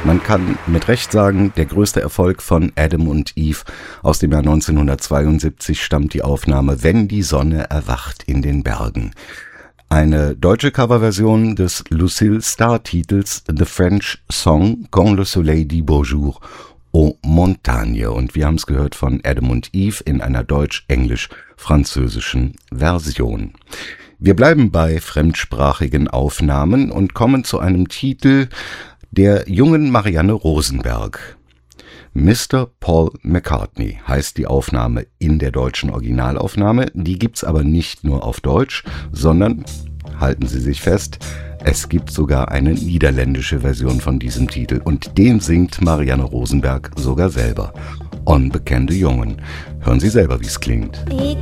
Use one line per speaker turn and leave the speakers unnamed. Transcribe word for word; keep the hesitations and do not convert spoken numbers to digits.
Man kann mit Recht sagen, der größte Erfolg von Adam und Eve aus dem Jahr neunzehnhundertzweiundsiebzig stammt die Aufnahme Wenn die Sonne erwacht in den Bergen. Eine deutsche Coverversion des Lucille Star-Titels The French Song Quand le soleil dit bonjour aux montagnes. Und wir haben es gehört von Adam und Eve in einer deutsch-englisch-französischen Version. Wir bleiben bei fremdsprachigen Aufnahmen und kommen zu einem Titel der jungen Marianne Rosenberg. Mister Paul McCartney heißt die Aufnahme in der deutschen Originalaufnahme. Die gibt's aber nicht nur auf Deutsch, sondern, halten Sie sich fest, es gibt sogar eine niederländische Version von diesem Titel. Und den singt Marianne Rosenberg sogar selber. Onbekende Jongen. Hören Sie selber, wie es klingt.
Ik